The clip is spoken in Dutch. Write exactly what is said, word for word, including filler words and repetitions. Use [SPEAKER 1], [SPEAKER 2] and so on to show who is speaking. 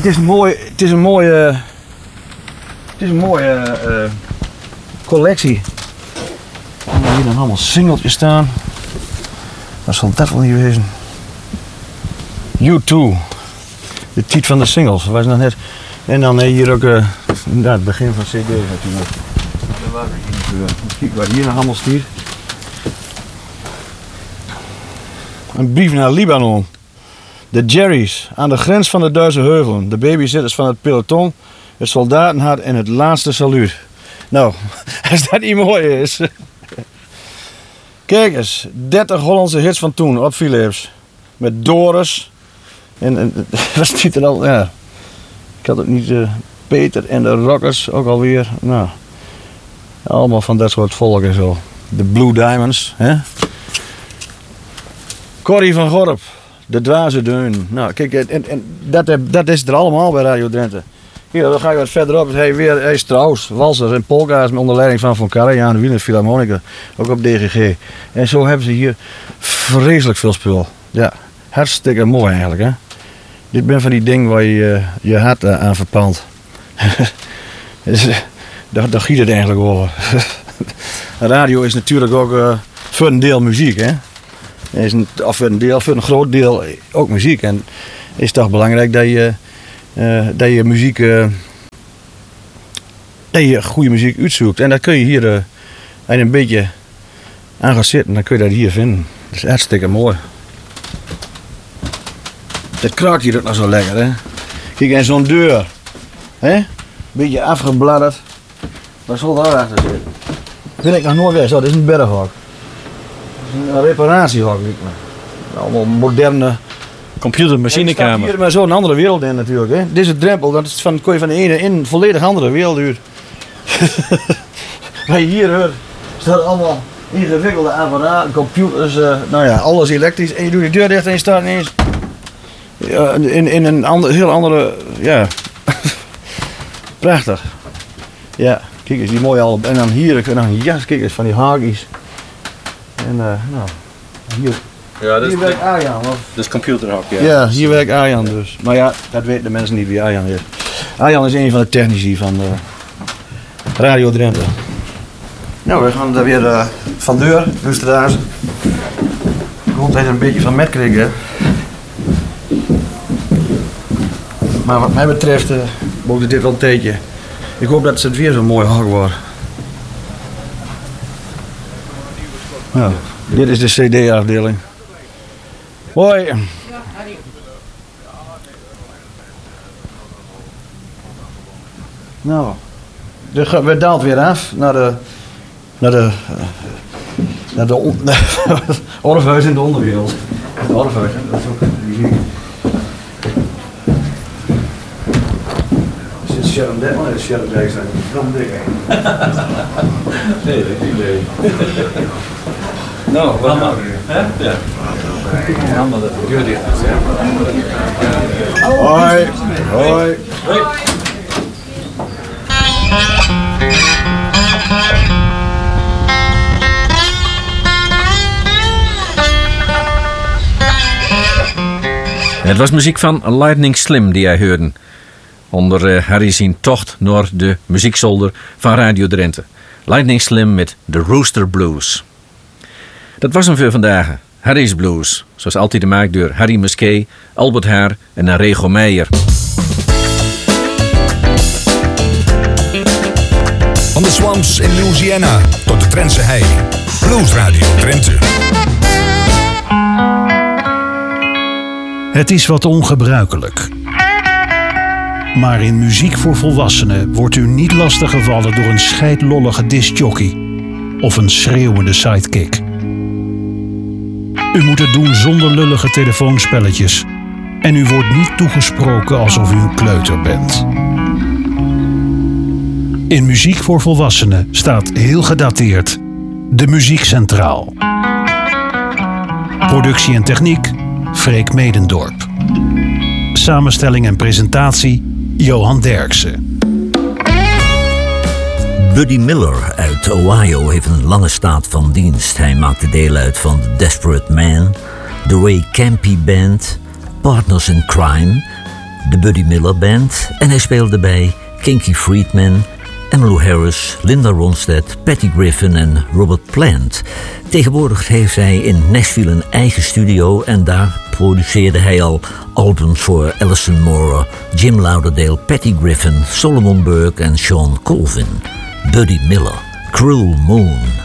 [SPEAKER 1] het is een mooie, het is een mooie, het is een mooie uh, collectie. En hier dan allemaal singeltjes staan. Wat zal dat wel niet wezen? U twee. De titel van de singles, was nog net. En dan hier ook uh, nou, het begin van C D natuurlijk. Kijk wat hier nog allemaal stiert. Een brief naar Libanon. De Jerry's, aan de grens van de Duitse heuvelen. De babysitters van het peloton. Het soldatenhart en het laatste saluut. Nou, als dat niet mooi is. Kijk eens, dertig Hollandse hits van toen op Philips. Met Doris. En, en wat stiet er al? Ja. Ik had het niet. Uh, Peter en de Rockers ook alweer. Nou, allemaal van dat soort volk en zo. De Blue Diamonds. Hè? Corrie van Gorp. De Dwaze Deun. Nou, kijk, en, en dat, dat is er allemaal bij Radio Drenthe. Hier, dan ga ik wat verderop. Hij weer hij Strauss, walsers en polka's onder leiding van Von Karajan, Wiener Philharmonica, ook op D G G. En zo hebben ze hier vreselijk veel spul. Ja, hartstikke mooi eigenlijk, hè. Dit ben van die dingen waar je je hart uh, aan verpand. dus, daar, daar giet het eigenlijk over. Radio is natuurlijk ook uh, voor een deel muziek, hè. Is een, of voor een deel, voor een groot deel ook muziek. En het is toch belangrijk dat je, uh, dat je muziek, uh, dat je goede muziek uitzoekt. En dat kun je hier, uh, als je een beetje aan gaat zitten, dan kun je dat hier vinden. Dat is hartstikke mooi. Het kraakt hier ook nog zo lekker, hè. Kijk, en zo'n deur, hè, een beetje afgebladderd. Waar zal daar achter zitten? Dat vind ik nog nooit weg. Zo, dit is een berghok. Een reparatiehok. Allemaal moderne
[SPEAKER 2] computermachinekamer.
[SPEAKER 1] Ja, hier maar zo'n andere wereld in natuurlijk. Hè. Deze drempel, dat is van, kon je van de ene in een volledig andere wereld uit. Wat je hier hoort, staat allemaal ingewikkelde apparaten, computers, uh, nou ja, alles elektrisch. En je doet de deur dicht en je staat ineens uh, in, in een ander, heel andere, ja, prachtig. Ja, kijk eens, die mooie al. En dan hier, ik nog een jas, kijk eens, van die haakjes. En uh, nou, hier,
[SPEAKER 2] ja, dat
[SPEAKER 1] hier werkt Arjan. Of?
[SPEAKER 2] Dat is computerhok, ja.
[SPEAKER 1] Ja, hier werkt Arjan dus. Maar ja, dat weten de mensen niet wie Arjan is. Arjan is een van de technici van uh, Radio Drenthe. Nou, we gaan er weer uh, van deur, luisteraars. Ik hoop dat je er een beetje van met kreeg, hè. Maar wat mij betreft, uh, mogen dit wel een tijdje. Ik hoop dat het weer zo'n mooi hok wordt. Nou, dit is de C D-afdeling. Hoi. Nou, de, we daalt weer af naar de, naar de, naar de, on, Orpheus in de onderwereld. De Orpheus, dat is ook muziek. Is dit Sharon Detman? Is Sharon Dijkstra? Heel dik, hè? Nee, dat is niet leuk. Nou, wat nou weer? Ja. Allemaal dat de deur dicht is, hè? Hoi. Hoi. Hoi.
[SPEAKER 2] Het was muziek van Lightning Slim die jij hoorde. Onder uh, Harry zijn tocht naar de muziekzolder van Radio Drenthe. Lightning Slim met The Rooster Blues. Dat was hem voor vandaag. Harry's Blues. Zoals altijd gemaakt door Harry Musquet, Albert Haar en Rego Meijer.
[SPEAKER 3] Van de Swamps in Louisiana tot de Drentse hei. Blues Radio Drenthe.
[SPEAKER 4] Het is wat ongebruikelijk. Maar in Muziek voor Volwassenen wordt u niet lastiggevallen door een scheidlollige discjockey of een schreeuwende sidekick. U moet het doen zonder lullige telefoonspelletjes en u wordt niet toegesproken alsof u een kleuter bent. In Muziek voor Volwassenen staat heel gedateerd de Muziek Centraal. Productie en techniek Freek Medendorp. Samenstelling en presentatie Johan Derksen.
[SPEAKER 5] Buddy Miller uit Ohio heeft een lange staat van dienst. Hij maakte deel uit van The Desperate Man, The Ray Campy Band, Partners in Crime, de Buddy Miller Band en hij speelde bij Kinky Friedman, Emmylou Harris, Linda Ronstadt, Patty Griffin en Robert Plant. Tegenwoordig heeft hij in Nashville een eigen studio en daar produceerde hij al albums voor Alison Moore, Jim Lauderdale, Patty Griffin, Solomon Burke en Sean Colvin. Buddy Miller, Cruel Moon.